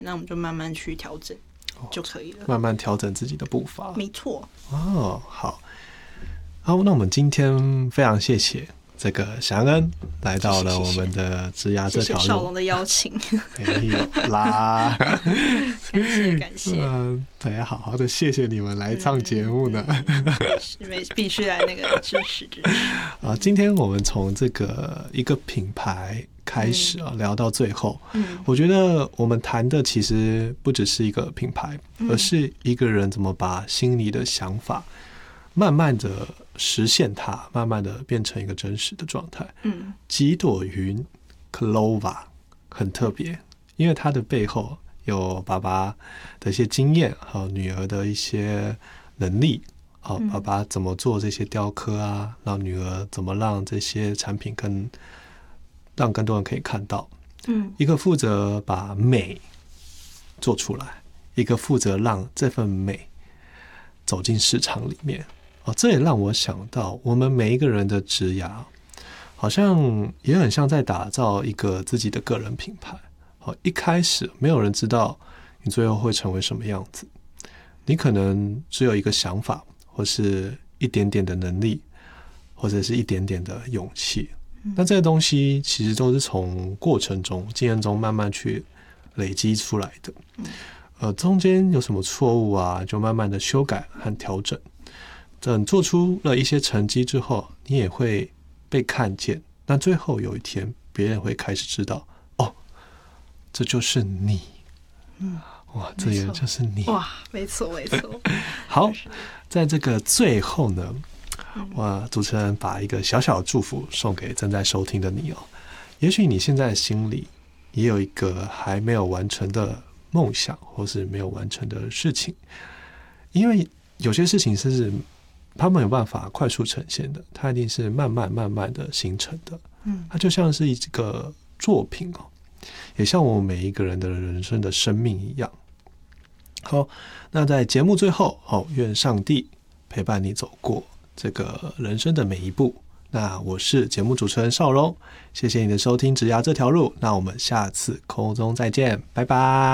那我们就慢慢去调整就可以了， 慢慢调整自己的步伐。 没错。 好，那我们今天非常谢谢这个祥恩来到了我们的职涯这条路， 谢谢少龙的邀请。 没有啦， 感谢。 对，好好的谢谢你们来上节目呢， 必须来那个支持。 今天我们从这个一个品牌开始聊到最后，我觉得我们谈的其实不只是一个品牌，而是一个人怎么把心里的想法慢慢的实现它，慢慢的变成一个真实的状态。几朵云 Clover 很特别，因为它的背后有爸爸的一些经验，还有女儿的一些能力。爸爸怎么做这些雕刻啊，让女儿怎么让这些产品让更多人可以看到。一个负责把美做出来，一个负责让这份美走进市场里面。这也让我想到我们每一个人的职涯好像也很像在打造一个自己的个人品牌。一开始没有人知道你最后会成为什么样子，你可能只有一个想法，或是一点点的能力，或者是一点点的勇气。那这些东西其实都是从过程中经验中慢慢去累积出来的。中间有什么错误啊，就慢慢的修改和调整。等做出了一些成绩之后，你也会被看见。那最后有一天，别人会开始知道，这就是你。哇，这也就是你。 哇，没错。 好，在这个最后呢，主持人把一个小小的祝福送给正在收听的你。也许你现在心里也有一个还没有完成的梦想，或是没有完成的事情，因为有些事情是它没有办法快速呈现的，它一定是慢慢的形成的。它就像是一个作品，也像我们每一个人的人生的生命一样。好，那在节目最后，愿上帝陪伴你走过这个人生的每一步。那我是节目主持人少荣，谢谢你的收听职涯这条路，那我们下次空中再见，拜拜。